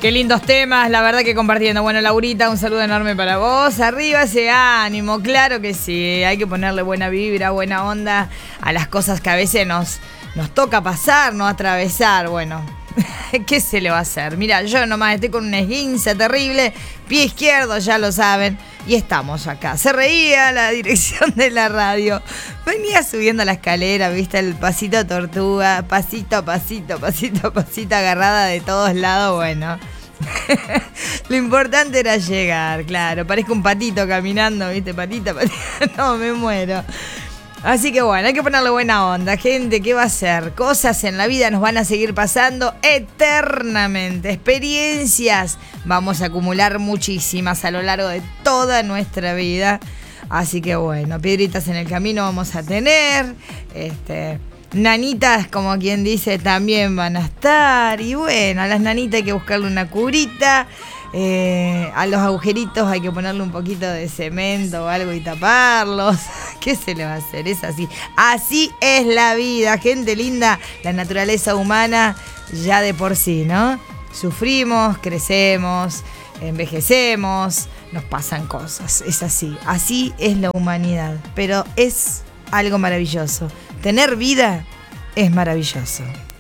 Qué lindos temas, la verdad que compartiendo. Bueno, Laurita, un saludo enorme para vos. Arriba ese ánimo, claro que sí. Hay que ponerle buena vibra, buena onda a las cosas que a veces nos toca pasar, no atravesar. Bueno, ¿qué se le va a hacer? Mira, yo nomás estoy con un esguince terrible, pie izquierdo, ya lo saben. Y estamos acá. Se reía la dirección de la radio. Venía subiendo la escalera, viste, el pasito tortuga, pasito a pasito, pasito a pasito, agarrada de todos lados, bueno. Lo importante era llegar, claro. Parezco un patito caminando, viste, patita, patita. No, me muero. Así que bueno, hay que ponerle buena onda, gente. ¿Qué va a ser? Cosas en la vida nos van a seguir pasando eternamente. Experiencias vamos a acumular muchísimas a lo largo de toda nuestra vida. Así que bueno, piedritas en el camino vamos a tener. Nanitas, como quien dice, también van a estar. Y bueno, a las nanitas hay que buscarle una curita. A los agujeritos hay que ponerle un poquito de cemento o algo y taparlos. ¿Qué se le va a hacer? Es así. Así es la vida, gente linda. La naturaleza humana ya de por sí, ¿no? Sufrimos, crecemos, envejecemos, nos pasan cosas. Es así. Así es la humanidad. Pero es algo maravilloso. Tener vida es maravilloso.